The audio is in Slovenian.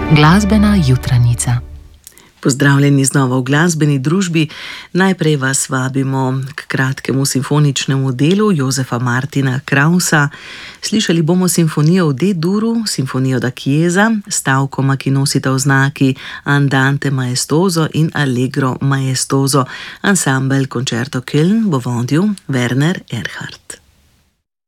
Glasbena jutranica. Pozdravljeni znova v glasbeni družbi. Najprej vas vabimo k kratkemu simfoničnemu delu Josefa Martina Krausa. Slišali bomo simfonijo v D-duru, simfonijo da Chiesa, stavkoma, ki nosita oznaki Andante maestoso in Allegro maestoso. Ansambel Concerto Köln bo vodil Werner Erhard.